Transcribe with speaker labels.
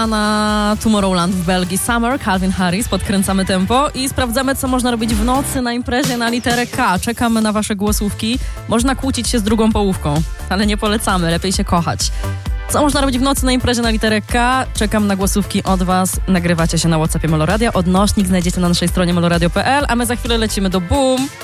Speaker 1: zaprasza na Tomorrowland w Belgii Summer, Calvin Harris, podkręcamy tempo i sprawdzamy, co można robić w nocy na imprezie na literę K. Czekamy na wasze głosówki. Można kłócić się z drugą połówką, ale nie polecamy, lepiej się kochać. Co można robić w nocy na imprezie na literę K? Czekam na głosówki od was. Nagrywacie się na WhatsAppie Meloradia. Odnośnik znajdziecie na naszej stronie meloradio.pl, a my za chwilę lecimy do Boom.